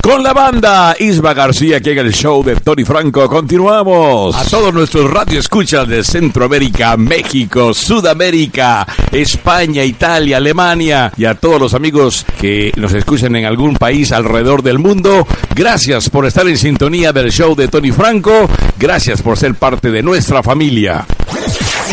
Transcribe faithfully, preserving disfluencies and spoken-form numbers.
con la banda Isma García, que en el show de Tony Franco. Continuamos. A todos nuestros radioescuchas de Centroamérica, México, Sudamérica, España, Italia, Alemania y a todos los amigos que nos escuchan en algún país alrededor del mundo, gracias por estar en sintonía del show de Tony Franco. Gracias por ser parte de nuestra familia.